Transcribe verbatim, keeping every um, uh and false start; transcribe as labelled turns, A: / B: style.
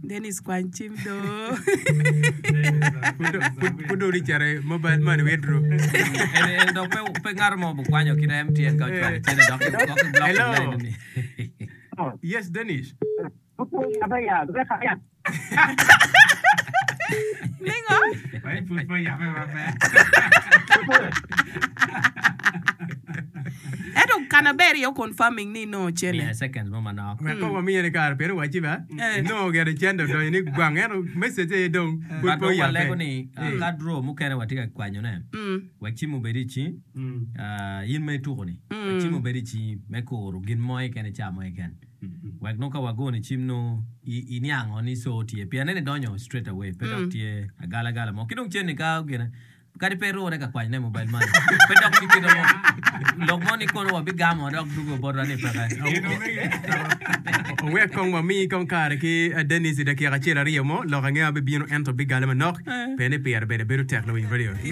A: Dennis Kwanchim do.
B: Pudo richare mobile man wedro.
C: En do pe pe ngarmo bu kwanyo kira M T N ka chwa chene dok dok
B: Hello.
D: Oh,
B: Yes, Dennis.
D: apa ya? Gue kayak.
A: Ningo?
E: Phải phun phơi giảm em mà.
A: Edo kanaberi yo confirming ni no chene.
C: Yeah, seconds mama now.
B: Ma ko wa mi ne kar pero wa chi ba. No ga de chendo do ni gwang eno message e dong.
C: But
B: Pudo
C: wa
B: ya.
C: lego ni ka draw mu kere watika kwanyo ne.
A: Mm.
C: Wa chi mu beri chi. Ah yin me tu ni. Wa chi mu beri chi me ko ru gin moy kene cha moy ken. Wa no ka wa go ni chimno inyang oni so tie. Pia ne donyo straight away. Pero tie agala gala mo kidong chene ka gina. Kari pero ne ka kwanyo ne mobile man. Pero kikido mo. Log mo ni kono wa bigamo dog dugo borra ni pa ka.
B: We kong wa mi kong kar ki Dennis de ki ga chela riemo lo ga ngia be bino ento bigale manok. Pene per bere beru techno radio.